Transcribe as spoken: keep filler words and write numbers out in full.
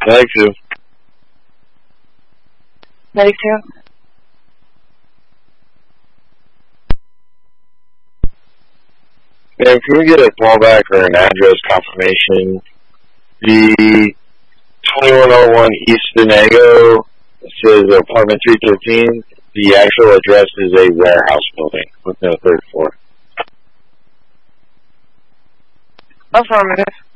Like to. Like to. Ma'am, can we get a callback or an address confirmation? The twenty-one oh one East Venego says apartment three thirteen. The actual address is a warehouse building with no third floor. Affirmative.